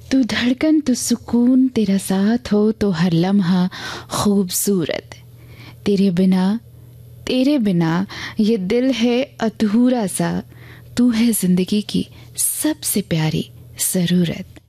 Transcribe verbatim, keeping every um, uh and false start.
तू धड़कन तो सुकून, तेरा साथ हो तो हर लम्हा खूबसूरत। तेरे बिना तेरे बिना ये दिल है अधूरा सा, तू है जिंदगी की सबसे प्यारी ज़रूरत।